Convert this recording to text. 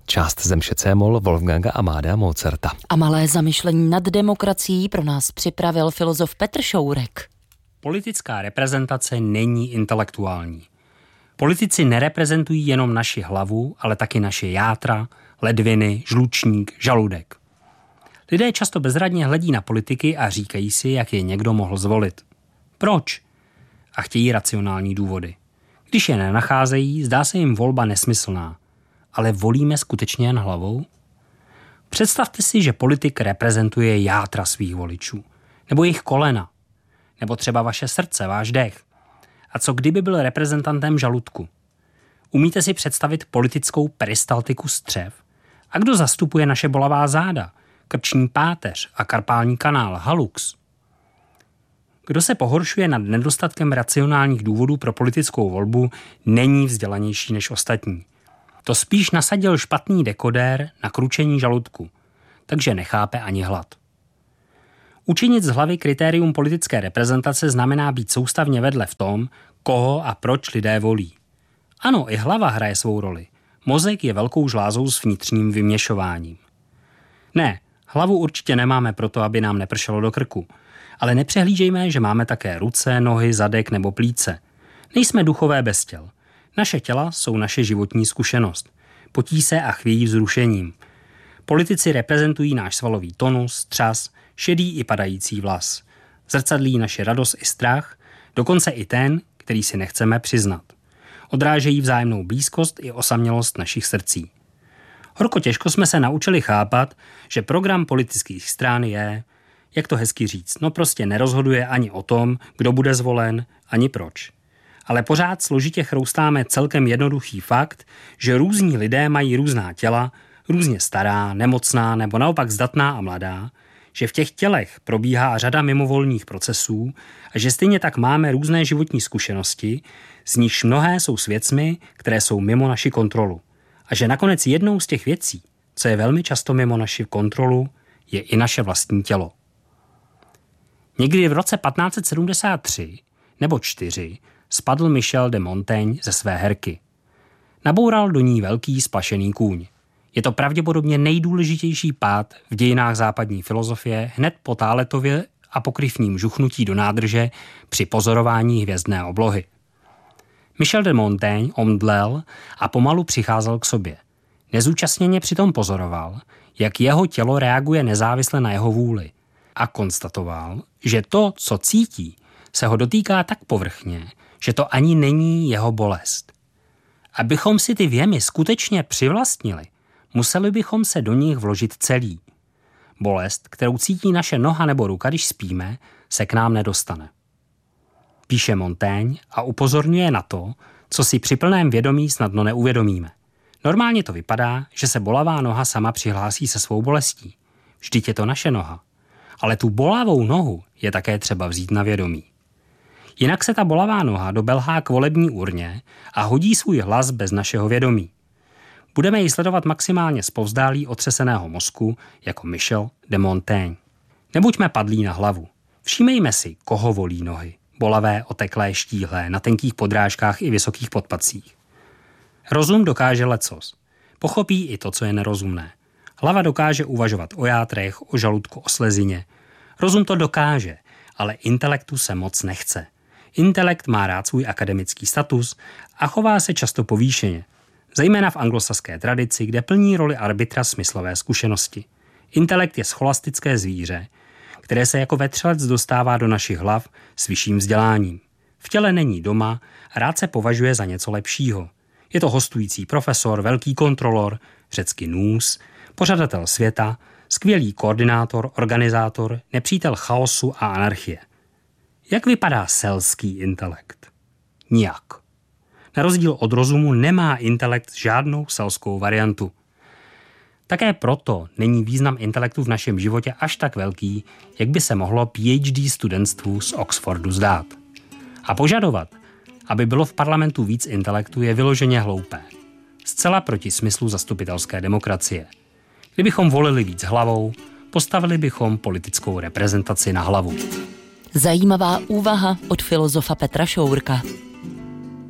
Část Zemše C-moll Wolfganga Amadea Mozarta. A malé zamyšlení nad demokracií pro nás připravil filozof Petr Šourek. Politická reprezentace není intelektuální. Politici nereprezentují jenom naši hlavu, ale taky naše játra, ledviny, žlučník, žaludek. Lidé často bezradně hledí na politiky a říkají si, jak je někdo mohl zvolit. Proč? A chtějí racionální důvody. Když je nenacházejí, zdá se jim volba nesmyslná. Ale volíme skutečně jen hlavou? Představte si, že politik reprezentuje játra svých voličů. Nebo jejich kolena. Nebo třeba vaše srdce, váš dech. A co kdyby byl reprezentantem žaludku? Umíte si představit politickou peristaltiku střev? A kdo zastupuje naše bolavá záda, krční páteř a karpální kanál, halux? Kdo se pohoršuje nad nedostatkem racionálních důvodů pro politickou volbu, není vzdělanější než ostatní. To spíš nasadil špatný dekodér na kručení žaludku, takže nechápe ani hlad. Učinit z hlavy kritérium politické reprezentace znamená být soustavně vedle v tom, koho a proč lidé volí. Ano, i hlava hraje svou roli. Mozek je velkou žlázou s vnitřním vyměšováním. Ne, hlavu určitě nemáme proto, aby nám nepršelo do krku. Ale nepřehlížejme, že máme také ruce, nohy, zadek nebo plíce. Nejsme duchové bez těl. Naše těla jsou naše životní zkušenost. Potí se a chvějí vzrušením. Politici reprezentují náš svalový tonus, třas, šedý i padající vlas. Zrcadlí naše radost i strach, dokonce i ten, který si nechceme přiznat. Odrážejí vzájemnou blízkost i osamělost našich srdcí. Horko těžko jsme se naučili chápat, že program politických stran je, jak to hezky říct, prostě nerozhoduje ani o tom, kdo bude zvolen, ani proč. Ale pořád složitě chroustáme celkem jednoduchý fakt, že různí lidé mají různá těla, různě stará, nemocná nebo naopak zdatná a mladá, že v těch tělech probíhá řada mimovolných procesů a že stejně tak máme různé životní zkušenosti, z nichž mnohé jsou s věcmi, které jsou mimo naši kontrolu. A že nakonec jednou z těch věcí, co je velmi často mimo naši kontrolu, je i naše vlastní tělo. Někdy v roce 1573 nebo 4 spadl Michel de Montaigne ze své herky. Naboural do ní velký splašený kůň. Je to pravděpodobně nejdůležitější pád v dějinách západní filozofie hned po Thaletově apokryfním žuchnutí do nádrže při pozorování hvězdné oblohy. Michel de Montaigne omdlel a pomalu přicházel k sobě. Nezúčastněně přitom pozoroval, jak jeho tělo reaguje nezávisle na jeho vůli a konstatoval, že to, co cítí, se ho dotýká tak povrchně, že to ani není jeho bolest. Abychom si ty věmy skutečně přivlastnili, museli bychom se do nich vložit celý. Bolest, kterou cítí naše noha nebo ruka, když spíme, se k nám nedostane. Píše Montaigne a upozorňuje na to, co si při plném vědomí snadno neuvědomíme. Normálně to vypadá, že se bolavá noha sama přihlásí se svou bolestí. Vždyť je to naše noha. Ale tu bolavou nohu je také třeba vzít na vědomí. Jinak se ta bolavá noha dobelhá k volební urně a hodí svůj hlas bez našeho vědomí. Budeme ji sledovat maximálně zpovzdálí otřeseného mozku jako Michel de Montaigne. Nebuďme padlí na hlavu. Všímejme si, koho volí nohy. Bolavé, oteklé, štíhlé, na tenkých podrážkách i vysokých podpacích. Rozum dokáže lecos. Pochopí i to, co je nerozumné. Hlava dokáže uvažovat o játrech, o žaludku, o slezině. Rozum to dokáže, ale intelektu se moc nechce. Intelekt má rád svůj akademický status a chová se často povýšeně. Zejména v anglosaské tradici, kde plní roli arbitra smyslové zkušenosti. Intelekt je scholastické zvíře, které se jako vetřelec dostává do našich hlav s vyšším vzděláním. V těle není doma a rád se považuje za něco lepšího. Je to hostující profesor, velký kontrolor, řecky nous, pořadatel světa, skvělý koordinátor, organizátor, nepřítel chaosu a anarchie. Jak vypadá selský intelekt? Nijak. Na rozdíl od rozumu nemá intelekt žádnou selskou variantu. Také proto není význam intelektu v našem životě až tak velký, jak by se mohlo PhD studentstvu z Oxfordu zdát. A požadovat, aby bylo v parlamentu víc intelektu, je vyloženě hloupé. Zcela proti smyslu zastupitelské demokracie. Kdybychom volili víc hlavou, postavili bychom politickou reprezentaci na hlavu. Zajímavá úvaha od filozofa Petra Šourka.